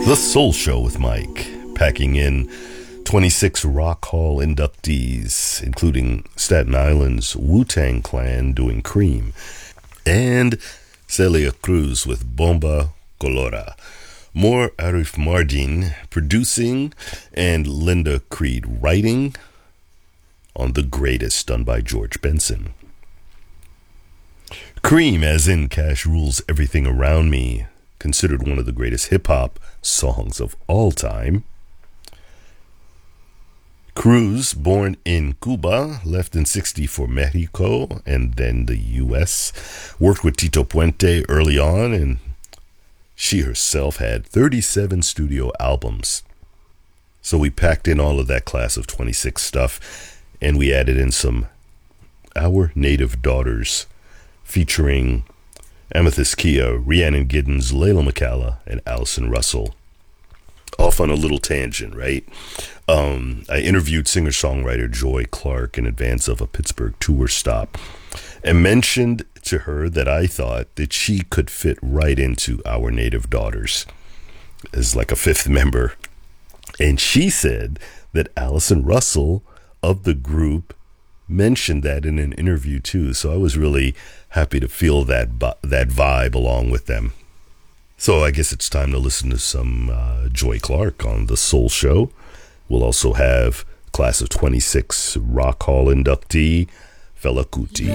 The Soul Show with Mike, packing in 26 Rock Hall inductees, including Staten Island's Wu-Tang Clan doing Cream, and Celia Cruz with Bomba Colora. More Arif Mardin producing, and Linda Creed writing on The Greatest, done by George Benson. Cream, as in Cash Rules Everything Around Me, considered one of the greatest hip-hop songs of all time. Cruz, born in Cuba, left in '60 for Mexico and then the U.S., worked with Tito Puente early on, and she herself had 37 studio albums. So we packed in all of that class of 26 stuff, and we added in some Our Native Daughters, featuring Amethyst Kia, Rhiannon Giddens, Layla McCalla, and Allison Russell. Off on a little tangent, right? I interviewed singer-songwriter Joy Clark in advance of a Pittsburgh tour stop and mentioned to her that I thought that she could fit right into Our Native Daughters as like a fifth member. And she said that Allison Russell of the group mentioned that in an interview too. So I was really happy to feel that vibe along with them. So I guess it's time to listen to some Joy Clark on The Soul Show. We'll also have class of '26 Rock Hall inductee Fela Kuti.